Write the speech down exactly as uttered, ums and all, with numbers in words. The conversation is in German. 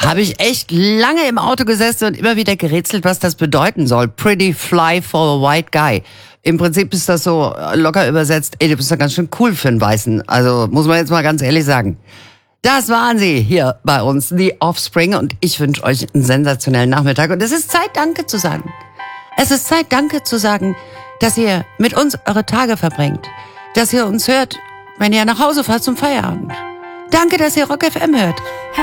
Habe ich echt lange im Auto gesessen und immer wieder gerätselt, was das bedeuten soll. Pretty fly for a white guy. Im Prinzip ist das so locker übersetzt, ey, du bist ja ganz schön cool für einen Weißen. Also muss man jetzt mal ganz ehrlich sagen. Das waren sie hier bei uns, The Offspring. Und ich wünsche euch einen sensationellen Nachmittag. Und es ist Zeit, Danke zu sagen. Es ist Zeit, Danke zu sagen, dass ihr mit uns eure Tage verbringt. Dass ihr uns hört, wenn ihr nach Hause fahrt zum Feierabend. Danke, dass ihr Rock F M hört.